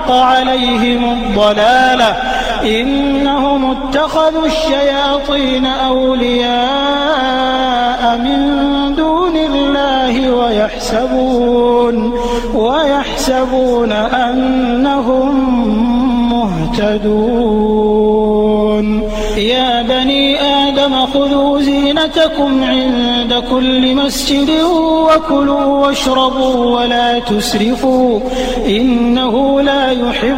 حق عليهم الضلالة إنهم اتخذوا الشياطين أولياء من دون الله ويحسبون أنهم مهتدون يا بني آدم خذوا زينتكم عند كل مسجد وكلوا واشربوا ولا تسرفوا إنه لا يحب